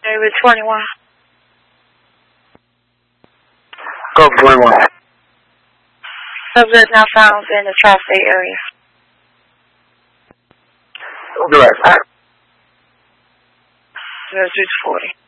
David 21. Go 21. Subject now found in the tri-state area. Direct. 0640.